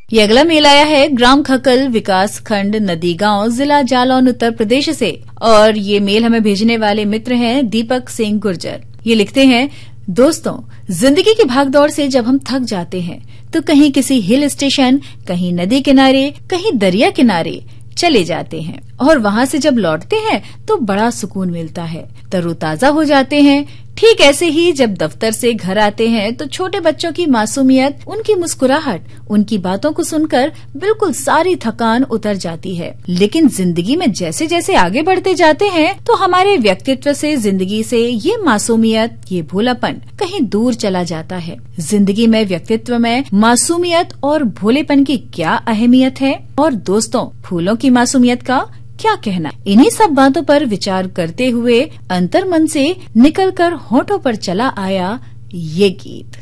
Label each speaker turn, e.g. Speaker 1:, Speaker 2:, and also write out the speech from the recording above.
Speaker 1: ये अगला मेल आया है ग्राम खकल विकास खंड नदी गांव जिला जालौन उत्तर प्रदेश से और ये मेल हमें भेजने वाले मित्र हैं दीपक सिंह गुर्जर। ये लिखते हैं, दोस्तों, जिंदगी की भागदौड़ से जब हम थक जाते हैं तो कहीं किसी हिल स्टेशन, कहीं नदी किनारे, कहीं दरिया किनारे चले जाते हैं और वहाँ से जब लौटते हैं तो बड़ा सुकून मिलता है, तरोताजा हो जाते हैं। ठीक ऐसे ही जब दफ्तर से घर आते हैं तो छोटे बच्चों की मासूमियत, उनकी मुस्कुराहट, उनकी बातों को सुनकर बिल्कुल सारी थकान उतर जाती है। लेकिन जिंदगी में जैसे जैसे आगे बढ़ते जाते हैं तो हमारे व्यक्तित्व से, जिंदगी से ये मासूमियत, ये भोलापन कहीं दूर चला जाता है। जिंदगी में, व्यक्तित्व में मासूमियत और भोलेपन की क्या अहमियत है और दोस्तों, फूलों की मासूमियत का क्या कहना। इन्हीं सब बातों पर विचार करते हुए अंतर्मन से निकलकर होठों पर चला आया ये गीत।